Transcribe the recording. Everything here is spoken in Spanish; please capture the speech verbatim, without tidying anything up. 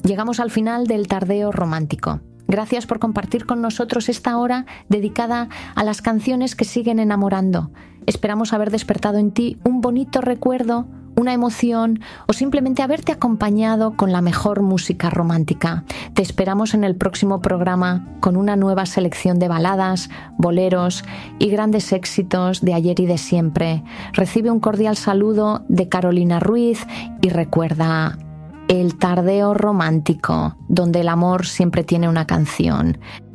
llegamos al final del Tardeo Romántico. Gracias por compartir con nosotros esta hora dedicada a las canciones que siguen enamorando. Esperamos haber despertado en ti un bonito recuerdo, una emoción o simplemente haberte acompañado con la mejor música romántica. Te esperamos en el próximo programa con una nueva selección de baladas, boleros y grandes éxitos de ayer y de siempre. Recibe un cordial saludo de Carolina Ruiz y recuerda: el Tardeo Romántico, donde el amor siempre tiene una canción.